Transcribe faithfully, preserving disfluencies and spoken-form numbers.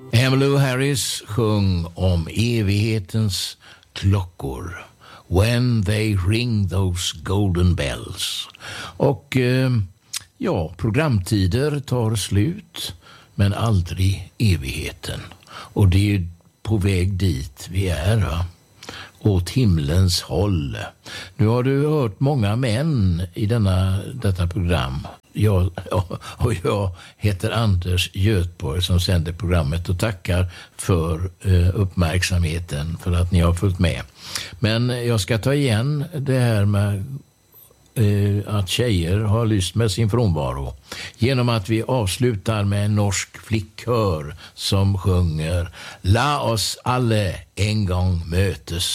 Emmylou Harris sjöng om evighetens klockor. When they ring those golden bells. Och eh, ja, programtider tar slut, men aldrig evigheten. Och det är på väg dit vi är, va? Åt himlens håll. Nu har du hört många män i denna, detta program. Jag, och jag heter Anders Götborg som sänder programmet och tackar för eh, uppmärksamheten, för att ni har följt med. Men jag ska ta igen det här med eh, att tjejer har lyst med sin frånvaro genom att vi avslutar med en norsk flickkör som sjunger La oss alle en gång mötes.